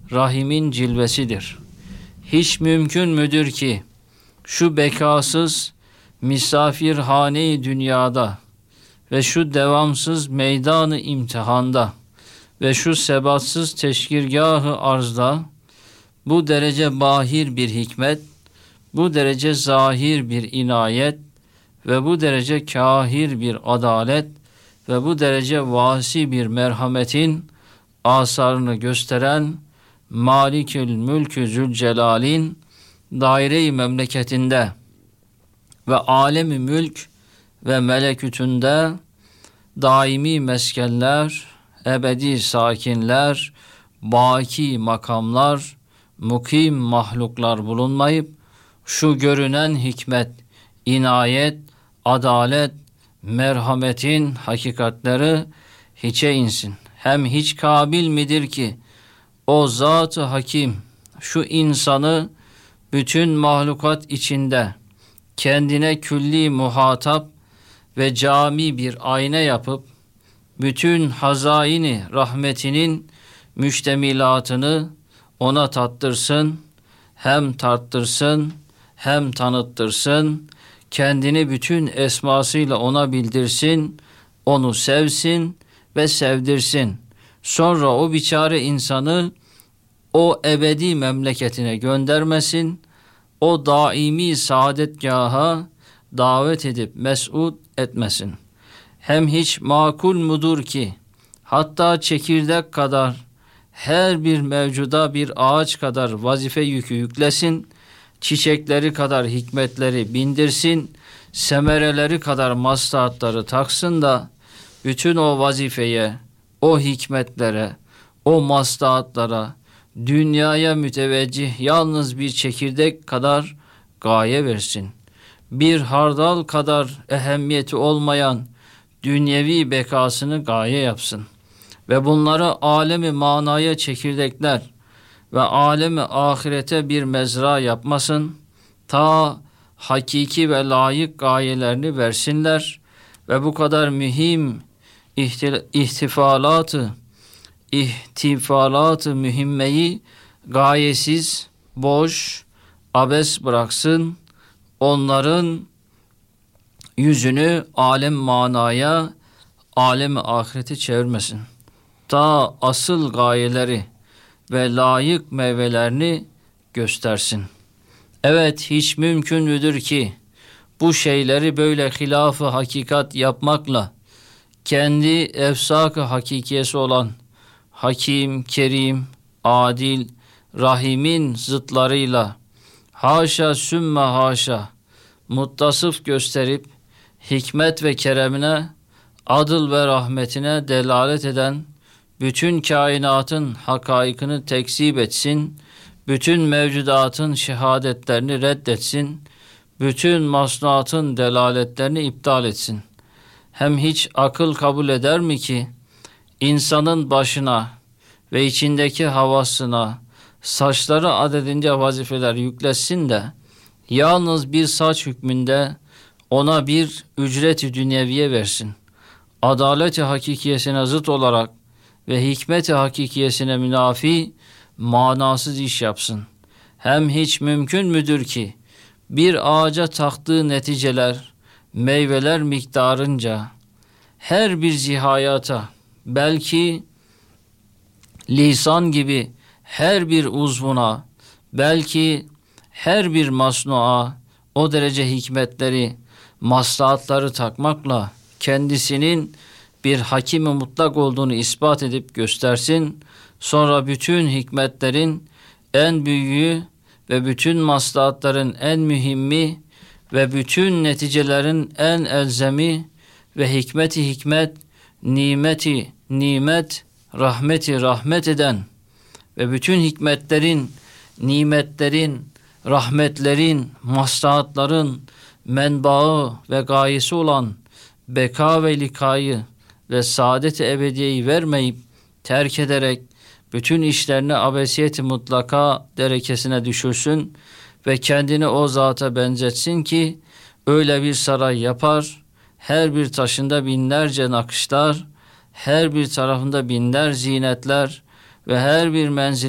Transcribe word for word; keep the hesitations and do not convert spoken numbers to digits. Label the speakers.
Speaker 1: Rahim'in cilvesidir. Hiç mümkün müdür ki şu bekasız misafirhane-i dünyada ve şu devamsız meydanı imtihanda ve şu sebatsız teşkirgâh-ı arzda bu derece bahir bir hikmet, bu derece zahir bir inayet ve bu derece kahir bir adalet ve bu derece vasi bir merhametin asarını gösteren Malikül Mülkü Zülcelal'in daire-i memleketinde ve alemi mülk ve melekütünde daimi meskenler, ebedi sakinler, baki makamlar, mukim mahluklar bulunmayıp şu görünen hikmet, inayet, adalet, merhametin hakikatleri hiçe insin. Hem hiç kabil midir ki o Zat-ı Hakim şu insanı bütün mahlukat içinde kendine külli muhatap ve cami bir ayna yapıp bütün hazaini rahmetinin müştemilatını ona tattırsın, hem tarttırsın, hem tanıttırsın, kendini bütün esmasıyla ona bildirsin, onu sevsin ve sevdirsin. Sonra o biçare insanı o ebedi memleketine göndermesin, o daimi saadetgaha davet edip mes'ud etmesin. Hem hiç makul mudur ki hatta çekirdek kadar her bir mevcuda bir ağaç kadar vazife yükü yüklesin, çiçekleri kadar hikmetleri bindirsin, semereleri kadar maslahatları taksın da bütün o vazifeye, o hikmetlere, o maslahatlara, dünyaya müteveccih yalnız bir çekirdek kadar gaye versin. Bir hardal kadar ehemmiyeti olmayan dünyevi bekasını gaye yapsın. Ve bunları alemi manaya çekirdekler ve alemi ahirete bir mezra yapmasın. Ta hakiki ve layık gayelerini versinler ve bu kadar mühim ihtil- ihtifalatı, ihtifalatı mühimmeyi gayesiz, boş, abes bıraksın. Onların yüzünü alem manaya, alem-i ahirete çevirmesin. Ta asıl gayeleri ve layık meyvelerini göstersin. Evet, hiç mümkün müdür ki bu şeyleri böyle hilaf-ı hakikat yapmakla kendi efsak-ı hakikiyesi olan Hakim, Kerim, Adil, Rahim'in zıtlarıyla haşa sümme haşa muttasıf gösterip hikmet ve keremine, adıl ve rahmetine delalet eden bütün kainatın hakaikını tekzip etsin, bütün mevcudatın şehadetlerini reddetsin, bütün masnuatın delaletlerini iptal etsin. Hem hiç akıl kabul eder mi ki insanın başına ve içindeki havasına saçları adedince vazifeler yüklesin de yalnız bir saç hükmünde ona bir ücret-i dünyeviye versin. Adalet-i hakikiyesine zıt olarak ve hikmet-i hakikiyesine münafi manasız iş yapsın. Hem hiç mümkün müdür ki bir ağaca taktığı neticeler, meyveler miktarınca her bir zihayata, belki lisan gibi her bir uzvuna, belki her bir masnuğa o derece hikmetleri, maslahatları takmakla kendisinin bir hakim-i mutlak olduğunu ispat edip göstersin. Sonra bütün hikmetlerin en büyüğü ve bütün maslahatların en mühimmi ve bütün neticelerin en elzemi ve hikmeti hikmet, nimeti nimet, rahmeti rahmet eden ve bütün hikmetlerin, nimetlerin, rahmetlerin, maslahatların menbaı ve gayesi olan beka ve likayı ve saadet-i ebediyeyi vermeyip terk ederek bütün işlerini abesiyet-i mutlaka derekesine düşürsün ve kendini o zata benzetsin ki öyle bir saray yapar, her bir taşında binlerce nakışlar, her bir tarafında binler zinetler ve her bir menzil